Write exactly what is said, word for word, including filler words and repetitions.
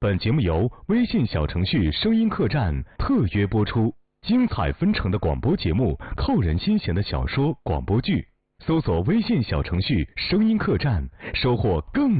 本节目由微信小程序声音客栈特约播出，精彩纷呈的广播节目，扣人心弦的小说、广播剧，搜索微信小程序声音客栈，收获更